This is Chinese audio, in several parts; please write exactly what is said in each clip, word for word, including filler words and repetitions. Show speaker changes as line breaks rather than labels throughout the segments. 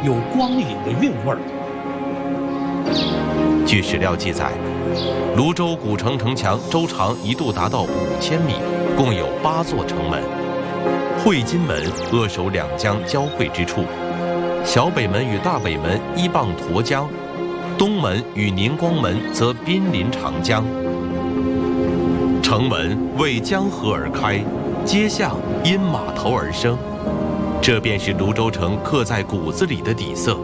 有光影的韵味儿。
据史料记载，泸州古城城墙周长一度达到五千米，共有八座城门。会津门扼守两江交汇之处，小北门与大北门依傍沱江，东门与宁光门则濒临长江。城门为江河而开，街巷因码头而生，这便是泸州城刻在骨子里的底色。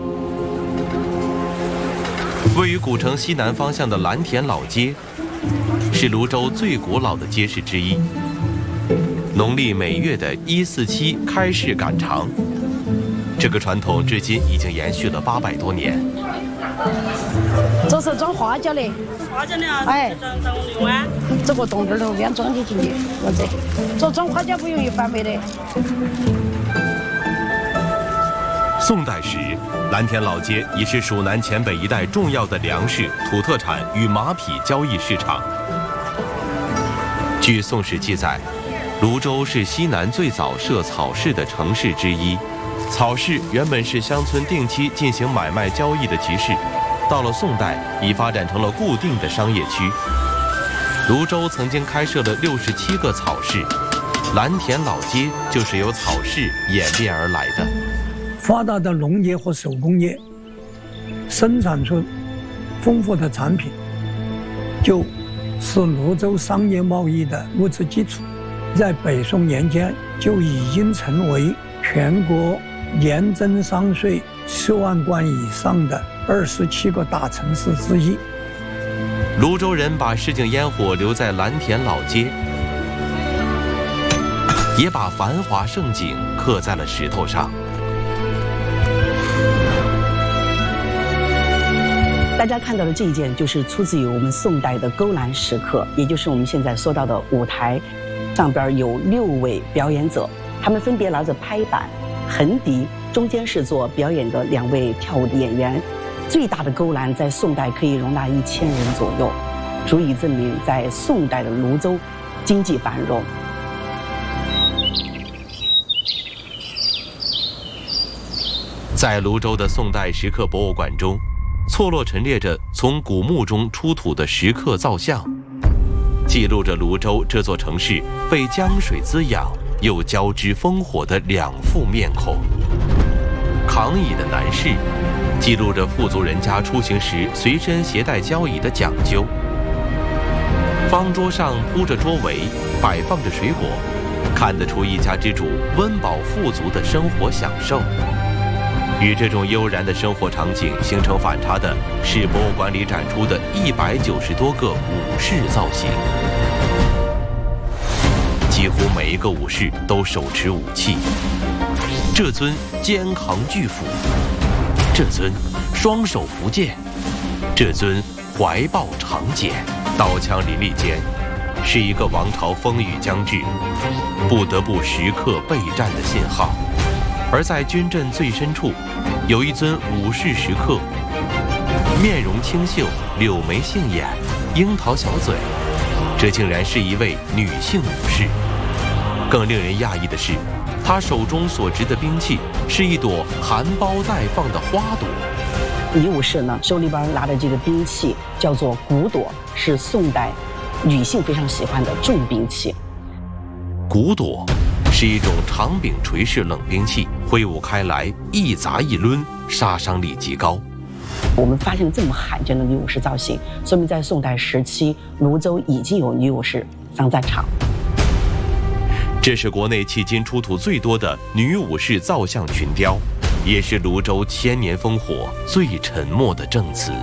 位于古城西南方向的蓝田老街，是泸州最古老的街市之一。农历每月的一四七开市赶场，这个传统至今已经延续了八百多年。
这是装花椒的，
花椒的啊，
哎，
装装牛啊，
这个洞这儿头边装进去的，我这做装花椒不容易翻倍的。
宋代时，蓝田老街已是蜀南黔北一带重要的粮食、土特产与马匹交易市场。据《宋史》记载，泸州是西南最早设草市的城市之一。草市原本是乡村定期进行买卖交易的集市，到了宋代已发展成了固定的商业区。泸州曾经开设了六十七个草市，蓝田老街就是由草市演变而来的。
发达的农业和手工业生产出丰富的产品，就是泸州商业贸易的物质基础。在北宋年间就已经成为全国年征商税十万贯以上的二十七个大城市之一。
泸州人把市井烟火留在蓝田老街，也把繁华盛景刻在了石头上。
大家看到的这一件就是出自于我们宋代的勾栏石刻，也就是我们现在说到的舞台，上边有六位表演者，他们分别拿着拍板、横笛，中间是做表演的两位跳舞的演员。最大的勾栏在宋代可以容纳一千人左右，足以证明在宋代的泸州经济繁荣。
在泸州的宋代石刻博物馆中，错落陈列着从古墓中出土的石刻造像，记录着泸州这座城市被江水滋养又交织烽火的两副面孔。扛椅的男士记录着富足人家出行时随身携带交椅的讲究。方桌上铺着桌围，摆放着水果，看得出一家之主温饱富足的生活享受。与这种悠然的生活场景形成反差的是博物馆里展出的一百九十多个武士造型，几乎每一个武士都手持武器，这尊肩扛巨斧，这尊双手扶剑，这尊怀抱长锏，刀枪林立间，是一个王朝风雨将至，不得不时刻备战的信号。而在军阵最深处，有一尊武士石刻，面容清秀，柳眉杏眼，樱桃小嘴，这竟然是一位女性武士。更令人讶异的是，她手中所执的兵器是一朵含苞待放的花朵。
女武士呢，手里边拿的这个兵器叫做骨朵，是宋代女性非常喜欢的重兵器。
骨朵是一种长柄锤式冷兵器，挥舞开来一砸一抡，杀伤力极高。
我们发现这么罕见的女武士造型，说明在宋代时期，泸州已经有女武士上战场。
这是国内迄今出土最多的女武士造像群雕，也是泸州千年烽火最沉默的证词。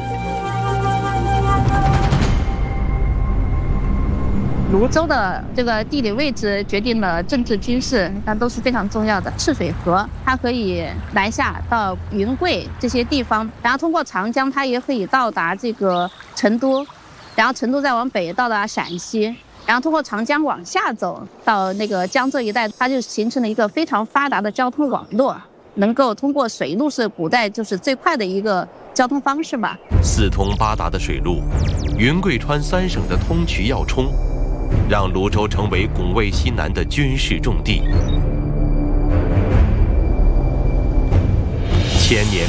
泸州的这个地理位置决定了政治军事，那都是非常重要的。赤水河它可以南下到云贵这些地方，然后通过长江，它也可以到达这个成都，然后成都再往北到达陕西，然后通过长江往下走到那个江浙一带，它就形成了一个非常发达的交通网络，能够通过水路是古代就是最快的一个交通方式吧。
四通八达的水路，云贵川三省的通衢要冲，让泸州成为拱卫西南的军事重地。千年